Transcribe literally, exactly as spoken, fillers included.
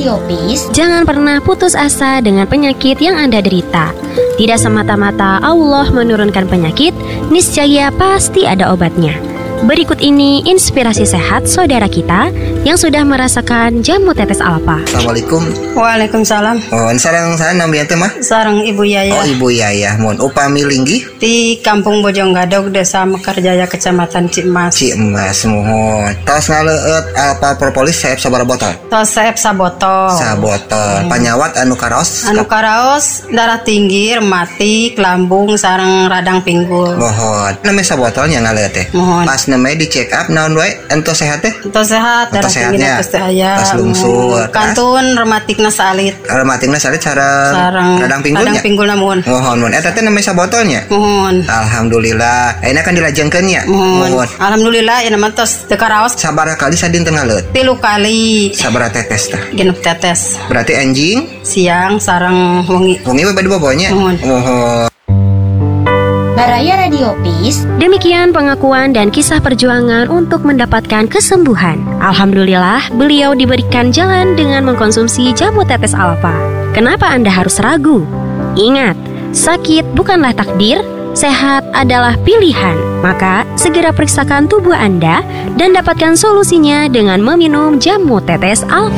Radio Peace, jangan pernah putus asa dengan penyakit yang Anda derita. Tidak semata-mata Allah menurunkan penyakit, niscaya pasti ada obatnya. Berikut ini inspirasi sehat saudara kita yang sudah merasakan jamu tetes alfa. Assalamualaikum. Waalaikumsalam. Oh, sarang saya namanya teh mah? Sarang Ibu Yaya. Oh, Ibu Yaya. Mohon upami linggih di Kampung Bojonggadog, Desa Mekarjaya, Kecamatan Cimas. Cimas, mohon. Tos ngaleut apa propolis saeb sabaraha botol? Tos saeb sabotol. Sabotol. Hmm. Panyawat anu karaos? Anu karaos darah tinggi, rematik, lambung, sareng radang pinggul. Mohon. Namanya sabotolnya ngaleut teh. Mohon. Pas namanya di check up naon wae ento sehat teh? Ento sehat, darah tinggi pasti aya. Pas lungsur. Kantun rematikna salit. Rematikna salit sareng radang pinggulnya. Radang pinggul namun. Mohon, mohon. Eta teh namanya sabotolnya? Mohon. Alhamdulillah. Ayeuna kan dilajengkeun nya. Mohon. Alhamdulillah ya nama tos teu karaos. Sabaraha kali sadinten ngaleut? Tilu kali. Sabaraha tetes teh? Genep tetes. Berarti anjing siang sareng wengi. Wengi we bade bobonya? Mohon. Mohon. Baraya Radio Peace. Demikian pengakuan dan kisah perjuangan untuk mendapatkan kesembuhan. Alhamdulillah, beliau diberikan jalan dengan mengkonsumsi jamu tetes alfa. Kenapa Anda harus ragu? Ingat, sakit bukanlah takdir, sehat adalah pilihan. Maka, segera periksakan tubuh Anda dan dapatkan solusinya dengan meminum jamu tetes alfa.